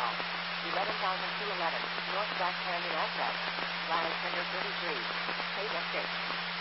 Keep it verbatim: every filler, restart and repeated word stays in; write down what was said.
Drive, eleven thousand two hundred eleven, Northwest Canyon Address, Valley Center thirty-three, Table six.